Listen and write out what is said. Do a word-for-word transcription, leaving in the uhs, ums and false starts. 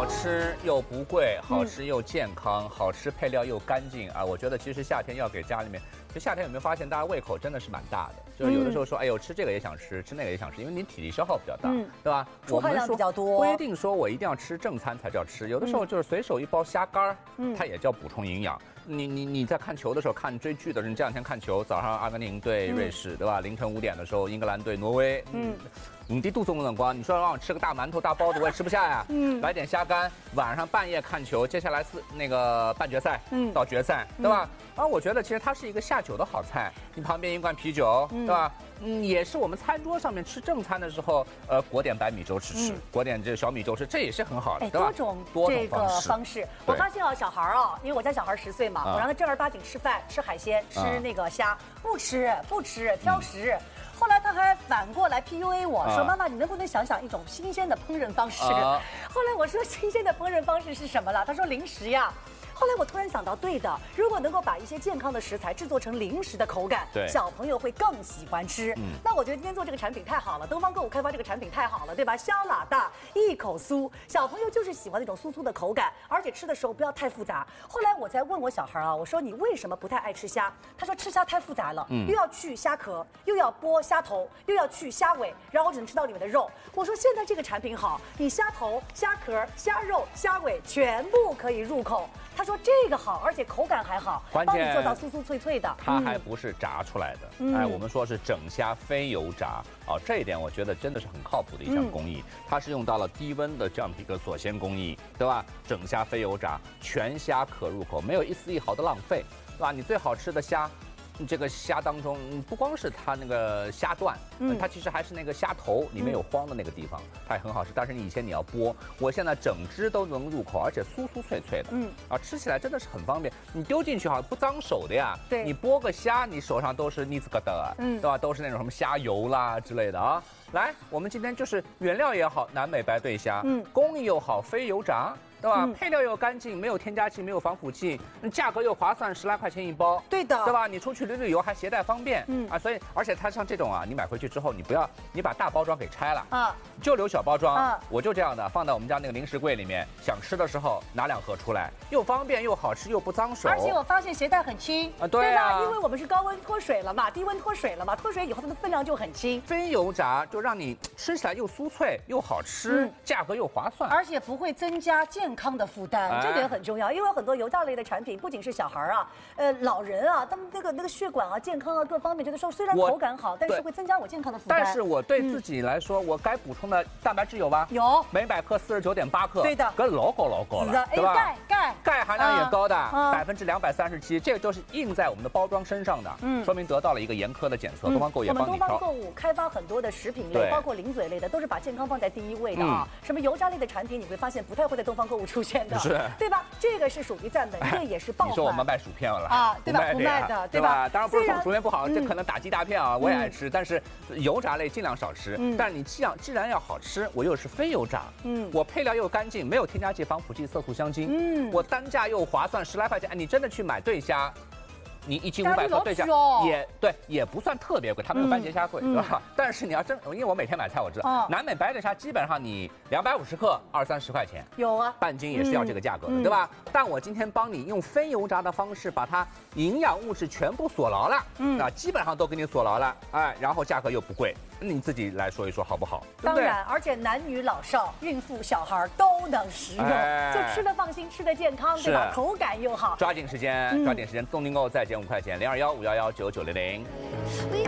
吃又不贵，好吃又健康，嗯、好吃配料又干净啊！我觉得其实夏天要给家里面，就夏天有没有发现大家胃口真的是蛮大的？就是有的时候说，嗯、哎呦吃这个也想吃，吃那个也想吃，因为你体力消耗比较大，嗯、对吧？ 出汗量比较多。 规定说我一定要吃正餐才叫吃，有的时候就是随手一包虾干，嗯、它也叫补充营养。你你你在看球的时候，看追剧的人，这两天看球，早上阿根廷对瑞士，嗯、对吧？凌晨五点的时候，英格兰对挪威，嗯。你的肚子冷光，你说让我吃个大馒头、大包子，我也吃不下呀。嗯，来点虾干，晚上半夜看球，接下来是那个半决赛，嗯，到决赛，对吧？而我觉得其实它是一个下酒的好菜，你旁边一罐啤酒，对吧？嗯，也是我们餐桌上面吃正餐的时候，呃，裹点白米粥吃吃，裹点这小米粥吃，这也是很好的，对吧？ 多种这个方式。我发现啊，小孩啊，因为我家小孩十岁嘛，我让他正儿八经吃饭，吃海鲜，吃那个虾，不吃不吃，挑食。后来他还反过来 P U A 我说：“妈妈，你能不能想想一种新鲜的烹饪方式？”后来我说：“新鲜的烹饪方式是什么了？”他说：“零食呀。”后来我突然想到，对的，如果能够把一些健康的食材制作成零食的口感， 对， 小朋友会更喜欢吃。嗯，那我觉得今天做这个产品太好了，东方购物开发这个产品太好了，对吧？香辣大，一口酥，小朋友就是喜欢那种酥酥的口感，而且吃的时候不要太复杂。后来我在问我小孩啊，我说你为什么不太爱吃虾？他说吃虾太复杂了，嗯，又要去虾壳，又要剥虾头，又要去虾尾，然后我只能吃到里面的肉。我说现在这个产品好，你虾头、虾壳、虾肉、虾尾全部可以入口。他说这个好，而且口感还好，帮你做到酥酥脆脆的。 它还不是炸出来的，嗯、哎，我们说是整虾非油炸啊，这一点我觉得真的是很靠谱的一项工艺。嗯、它是用到了低温的这样的一个锁鲜工艺，对吧？整虾非油炸，全虾可入口，没有一丝一毫的浪费，对吧？你最好吃的虾。这个虾当中不光是它那个虾段，嗯，它其实还是那个虾头里面有黄的那个地方，它也很好吃。但是你以前你要剥，我现在整只都能入口，而且酥酥脆脆的，嗯，啊，吃起来真的是很方便。你丢进去好像不脏手的呀， 对， 你剥个虾，你手上都是腻子疙瘩，嗯，对吧？都是那种什么虾油啦之类的啊。来，我们今天就是原料也好，南美白对虾，嗯，工艺又好，非油炸。对吧？嗯、配料又干净，没有添加剂，没有防腐剂，价格又划算，十来块钱一包。 对的， 对吧？你出去旅旅游还携带方便，嗯啊，所以而且它像这种啊，你买回去之后，你不要你把大包装给拆了啊，就留小包装。啊，我就这样的放在我们家那个零食柜里面，想吃的时候拿两盒出来，又方便又好吃又不脏手。 而且我发现携带很轻啊，对啊， 对吧？因为我们是高温脱水了嘛，低温脱水了嘛，脱水以后它的分量就很轻。 非油炸就让你吃起来又酥脆又好吃，嗯、价格又划算， 而且不会增加健康的负担。这点很重要，因为有很多油炸类的产品，不仅是小孩啊，呃，老人啊，他们那个那个血管啊、健康啊各方面，觉得说虽然口感好，但是会增加我健康的负担。 但是我对自己来说，嗯、我该补充的蛋白质有吧？ 有， 每百克四十九点八克， 对的， 跟老高老高了，对吧？ 钙钙钙含量也高的，百分之两百三十七，这个都是印在我们的包装身上的，嗯，说明得到了一个严苛的检测。东方购物也帮你我们东方购物开发很多的食品类，包括零嘴类的，都是把健康放在第一位的啊。什么油炸类的产品，你会发现不太会在东方购物出现的， 是， 对吧？这个是属于赞美，这也是爆款。 你说我们卖薯片了啊，对吧？不卖的，对吧？ 当然不是说薯片不好，这可能打击大片啊，我也爱吃，但是油炸类尽量少吃。但是你既然既然要好吃，我又是非油炸，嗯，我配料又干净，没有添加剂、防腐剂、色素、香精，嗯，我单价又划算，十来块钱，哎，你真的去买对虾。你一斤五百克对虾也对，也不算特别贵，它没有斑节虾贵，对吧？但是你要真，因为我每天买菜，我知道南美白对虾基本上你两百五十克二三十块钱， 有啊， 半斤也是要这个价格的，对吧？但我今天帮你用非油炸的方式，把它营养物质全部锁牢了，嗯，啊，基本上都给你锁牢了，哎，然后价格又不贵，你自己来说一说好不好？ 当然，而且男女老少、孕妇、小孩都能食用，就吃的放心，吃的健康，对吧？口感又好， 抓紧时间，抓紧时间，东宁购再减五块钱，零二幺五幺幺九九零零。